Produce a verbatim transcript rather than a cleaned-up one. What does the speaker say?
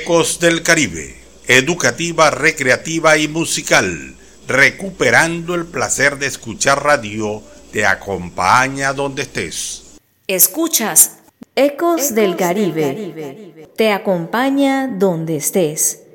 Ecos del Caribe, educativa, recreativa y musical, recuperando el placer de escuchar radio, te acompaña donde estés. Escuchas Ecos, Ecos del, Caribe. del Caribe, te acompaña donde estés.